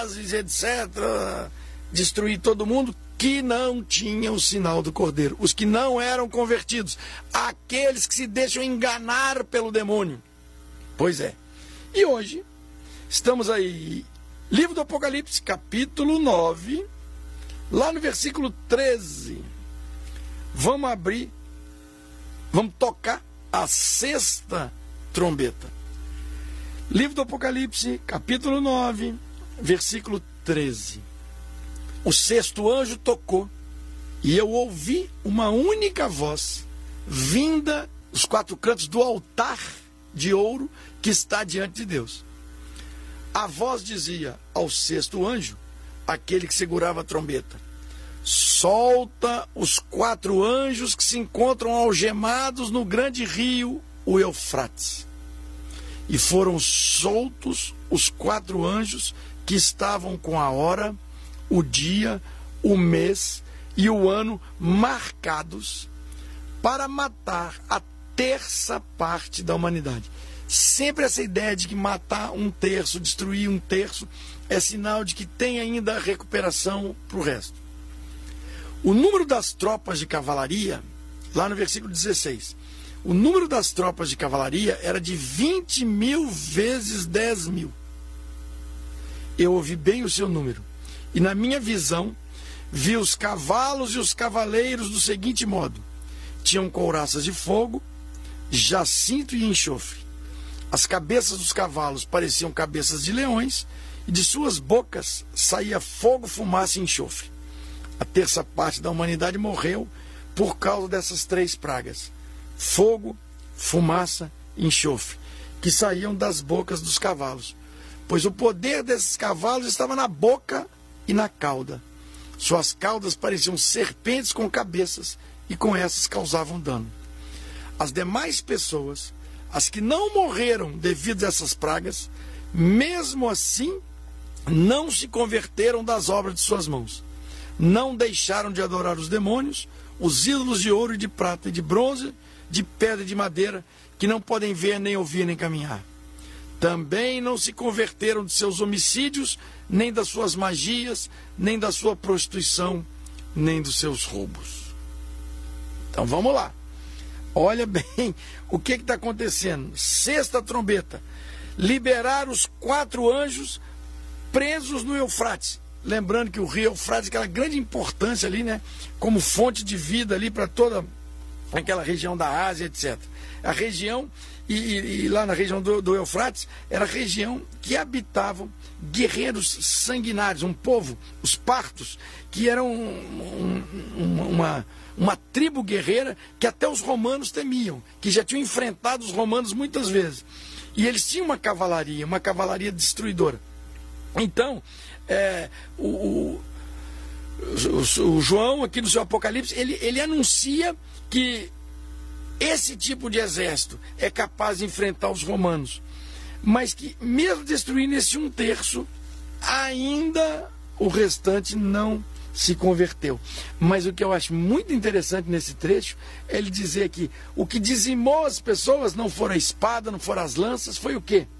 etc., destruir todo mundo, que não tinham o sinal do Cordeiro, os que não eram convertidos, aqueles que se deixam enganar pelo demônio. Pois é. E hoje, estamos aí, livro do Apocalipse, capítulo 9, lá no versículo 13. Vamos abrir, vamos tocar a sexta trombeta. Livro do Apocalipse, capítulo 9, versículo 13. O sexto anjo tocou, e eu ouvi uma única voz, vinda dos quatro cantos do altar de ouro que está diante de Deus. A voz dizia ao sexto anjo, aquele que segurava a trombeta: solta os quatro anjos que se encontram algemados no grande rio, o Eufrates. E foram soltos os quatro anjos que estavam com a hora, o dia, o mês e o ano marcados para matar a terça parte da humanidade. Sempre essa ideia de que matar um terço, destruir um terço, é sinal de que tem ainda recuperação para o resto. O número das tropas de cavalaria, lá no versículo 16, o número das tropas de cavalaria era de 20 mil vezes 10 mil. Eu ouvi bem o seu número. E na minha visão, vi os cavalos e os cavaleiros do seguinte modo: tinham couraças de fogo, jacinto e enxofre. As cabeças dos cavalos pareciam cabeças de leões, e de suas bocas saía fogo, fumaça e enxofre. A terça parte da humanidade morreu por causa dessas três pragas: fogo, fumaça e enxofre, que saíam das bocas dos cavalos. Pois o poder desses cavalos estava na boca e na cauda. Suas caudas pareciam serpentes com cabeças, e com essas causavam dano. As demais pessoas, as que não morreram devido a essas pragas, mesmo assim, não se converteram das obras de suas mãos. Não deixaram de adorar os demônios, os ídolos de ouro e de prata e de bronze, de pedra e de madeira, que não podem ver, nem ouvir, nem caminhar. Também não se converteram de seus homicídios, nem das suas magias, nem da sua prostituição, nem dos seus roubos. Então vamos lá. Olha bem o que está acontecendo. Sexta trombeta. Liberar os quatro anjos presos no Eufrates. Lembrando que o rio Eufrates, aquela grande importância ali, né? Como fonte de vida ali para toda aquela região da Ásia, etc. A região, e lá na região do Eufrates, era a região que habitavam guerreiros sanguinários, um povo, os partos, que eram uma tribo guerreira que até os romanos temiam, que já tinham enfrentado os romanos muitas vezes. E eles tinham uma cavalaria destruidora. Então, o João, aqui no seu Apocalipse, ele anuncia que esse tipo de exército é capaz de enfrentar os romanos, mas que mesmo destruindo esse um terço, ainda o restante não se converteu. Mas o que eu acho muito interessante nesse trecho é ele dizer que o que dizimou as pessoas não foram a espada, não foram as lanças, foi o quê?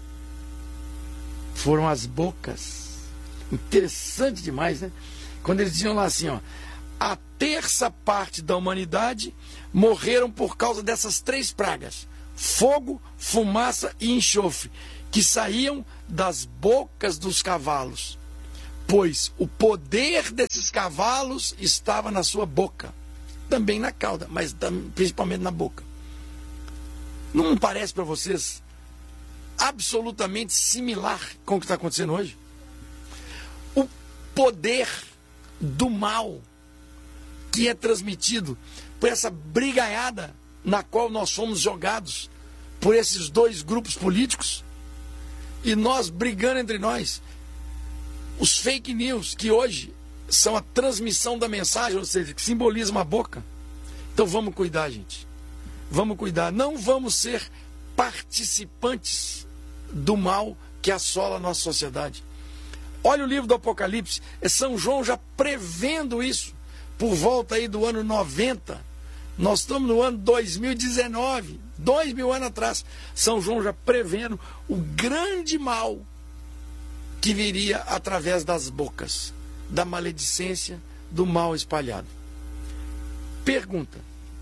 Foram as bocas. Interessante demais, né? Quando eles diziam lá assim, ó: a terça parte da humanidade morreram por causa dessas três pragas: fogo, fumaça e enxofre, que saíam das bocas dos cavalos. Pois o poder desses cavalos estava na sua boca, também na cauda, mas principalmente na boca. Não parece para vocês absolutamente similar com o que está acontecendo hoje? O poder do mal que é transmitido por essa brigaiada na qual nós fomos jogados por esses dois grupos políticos, e nós brigando entre nós. Os fake news, que hoje são a transmissão da mensagem, ou seja, que simboliza uma boca. Então vamos cuidar, gente. Vamos cuidar. Não vamos ser participantes do mal que assola a nossa sociedade. Olha o livro do Apocalipse, é São João já prevendo isso, por volta aí do ano 90. Nós estamos no ano 2019, 2000 anos atrás. São João já prevendo o grande mal que viria através das bocas, da maledicência, do mal espalhado. Pergunta.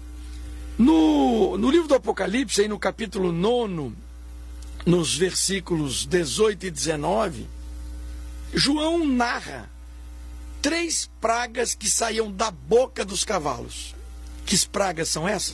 No livro do Apocalipse, aí no capítulo 9, nos versículos 18 e 19, João narra 3 pragas que saíam da boca dos cavalos. Que pragas são essas?